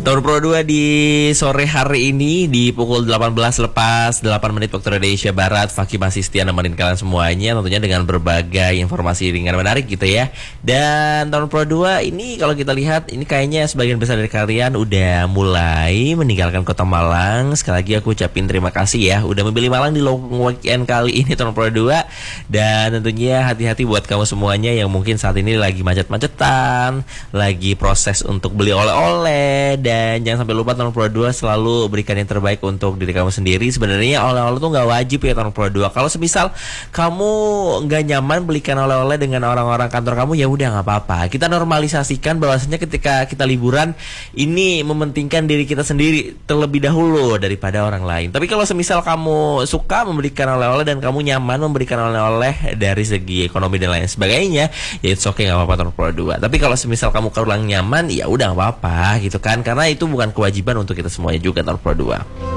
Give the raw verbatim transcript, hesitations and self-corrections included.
Tahun Pro dua di sore hari ini di pukul delapan belas lepas delapan menit waktu Indonesia Barat. Fakih masih setia nemenin kalian semuanya, tentunya dengan berbagai informasi ringan menarik gitu ya. Dan tahun Pro dua ini kalau kita lihat, ini kayaknya sebagian besar dari kalian udah mulai meninggalkan kota Malang. Sekali lagi aku ucapin terima kasih ya udah memilih Malang di long weekend kali ini tahun Pro dua. Dan tentunya hati-hati buat kamu semuanya yang mungkin saat ini lagi macet-macetan, lagi proses untuk beli oleh-oleh. Dan jangan sampai lupa tahun Pro dua selalu berikan yang terbaik untuk diri kamu sendiri. Sebenarnya oleh-oleh tuh nggak wajib ya tahun Pro dua. Kalau semisal kamu nggak nyaman belikan oleh-oleh dengan orang-orang kantor kamu, ya udah nggak apa-apa. Kita normalisasikan bahwasanya ketika kita liburan ini mementingkan diri kita sendiri terlebih dahulu daripada orang lain. Tapi kalau semisal kamu suka memberikan oleh-oleh dan kamu nyaman memberikan oleh-oleh dari segi ekonomi dan lain sebagainya, ya it's okay, nggak apa-apa tahun Pro dua. Tapi kalau semisal kamu kurang nyaman, ya udah nggak apa-apa gitu kan, karena itu bukan kewajiban untuk kita semuanya juga tahun Pro dua.